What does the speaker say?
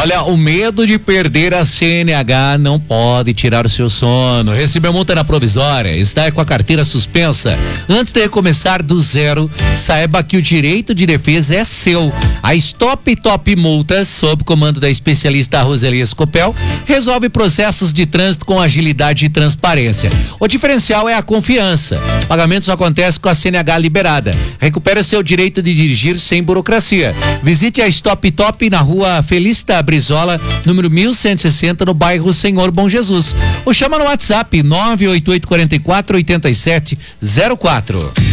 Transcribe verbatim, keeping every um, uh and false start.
Olha, o medo de perder a C N H não pode tirar o seu sono. Recebeu multa na provisória, está com a carteira suspensa. Antes de recomeçar do zero, saiba que o direito de defesa é seu. A Stop Top Multas, sob comando da especialista Roseli Escopel, resolve processos de trânsito com agilidade e transparência. O diferencial é a confiança. Pagamentos acontecem com a C N H liberada. Recupere o seu direito de dirigir sem burocracia. Visite a Stop Top na rua Felista Brizola, número mil cento e sessenta, no bairro Senhor Bom Jesus. Ou chama no WhatsApp nove oito oito quatro quatro oito sete zero quatro.